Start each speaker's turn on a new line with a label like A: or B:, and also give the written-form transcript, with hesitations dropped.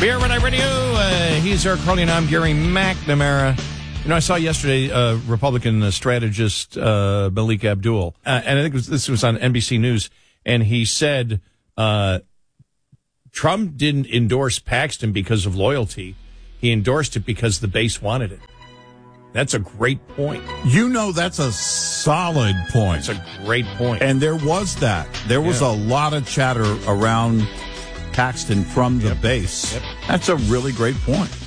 A: Beer Red Eye Radio. He's Eric Crowley, and I'm Gary McNamara. You know, I saw yesterday Republican strategist Malik Abdul, and I think this was on NBC News, and he said Trump didn't endorse Paxton because of loyalty. He endorsed it because the base wanted it. That's a great point.
B: You know, that's a solid point.
A: It's a great point.
B: And there was that. There was a lot of chatter around Paxton from the base. Yep. That's a really great point.